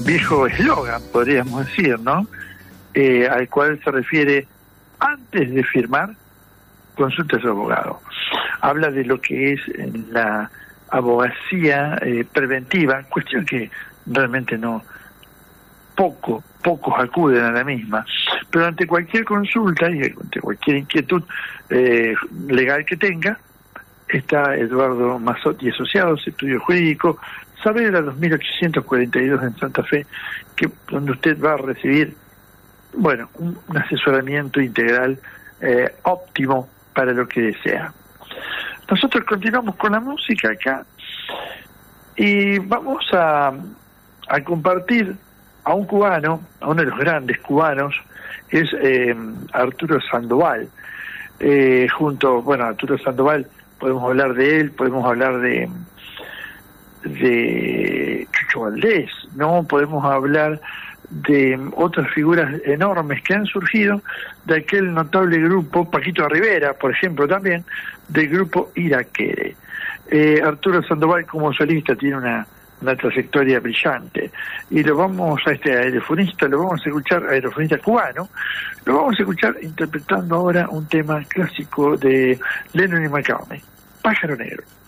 viejo eslogan, podríamos decir, ¿no? Al cual se refiere: antes de firmar, consulte a su abogado. Habla de lo que es la abogacía preventiva, cuestión que realmente pocos acuden a la misma, pero ante cualquier consulta y ante cualquier inquietud legal que tenga, está Eduardo Mazzotti Asociados, Estudio Jurídico, Saavedra 2842 en Santa Fe, donde usted va a recibir, bueno, un asesoramiento integral óptimo para lo que desea. Nosotros continuamos con la música acá y vamos a compartir a un cubano, a uno de los grandes cubanos, es Arturo Sandoval. Arturo Sandoval, podemos hablar de él, podemos hablar de Chucho Valdés, ¿no? Podemos hablar de otras figuras enormes que han surgido de aquel notable grupo, Paquito Rivera, por ejemplo, también, del grupo Iraquere. Arturo Sandoval como solista tiene una trayectoria brillante, y lo vamos a aerofonista cubano, lo vamos a escuchar interpretando ahora un tema clásico de Lennon y McCartney, Pájaro Negro.